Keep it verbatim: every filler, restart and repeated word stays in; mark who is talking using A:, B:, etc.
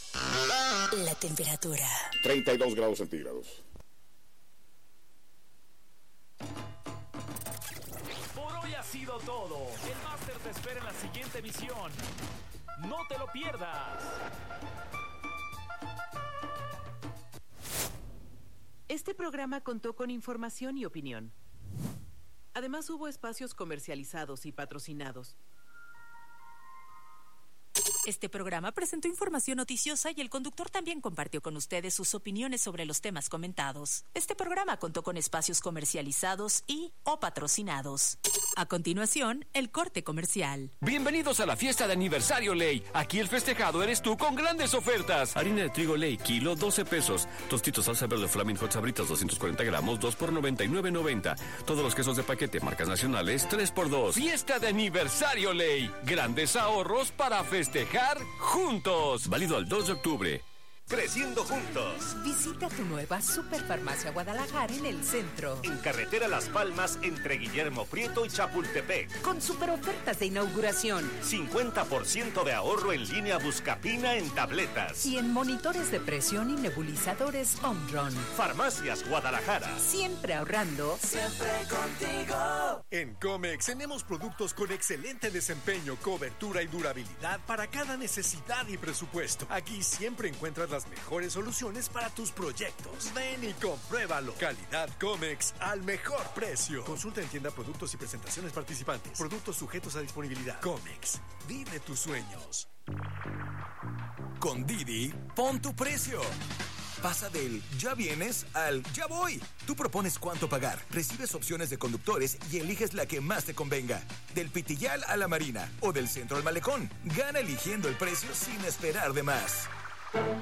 A: La temperatura.
B: treinta y dos grados centígrados.
C: Por hoy ha sido todo. El máster te espera en la siguiente emisión. No te lo pierdas.
D: Este programa contó con información y opinión. Además, hubo espacios comercializados y patrocinados.
A: Este programa presentó información noticiosa y el conductor también compartió con ustedes sus opiniones sobre los temas comentados. Este programa contó con espacios comercializados y o patrocinados. A continuación, el corte comercial.
E: Bienvenidos a la fiesta de aniversario Ley. Aquí el festejado eres tú con grandes ofertas. Harina de trigo Ley, kilo, doce pesos. Tostitos salsa verde Flaming Hot Sabritas, doscientos cuarenta gramos, dos por noventa y nueve noventa. Todos los quesos de paquete, marcas nacionales, tres por dos. Fiesta de aniversario Ley. Grandes ahorros para festejar juntos. Válido al dos de octubre.
F: Creciendo juntos.
G: Visita tu nueva Superfarmacia Guadalajara en el centro.
F: En carretera Las Palmas, entre Guillermo Prieto y Chapultepec.
G: Con super ofertas de inauguración.
F: cincuenta por ciento de ahorro en línea Buscapina en tabletas.
G: Y en monitores de presión y nebulizadores Omron.
F: Farmacias Guadalajara.
G: Siempre ahorrando.
H: Siempre contigo.
I: En Comex tenemos productos con excelente desempeño, cobertura y durabilidad para cada necesidad y presupuesto. Aquí siempre encuentras las mejores soluciones para tus proyectos. Ven y compruébalo. Calidad Comex al mejor precio. Consulta en tienda productos y presentaciones participantes. Productos sujetos a disponibilidad. Comex, vive tus sueños.
J: Con Didi, pon tu precio. Pasa del ya vienes al ya voy. Tú propones cuánto pagar, recibes opciones de conductores y eliges la que más te convenga. Del Pitillal a la Marina o del centro al Malecón. Gana eligiendo el precio sin esperar de más.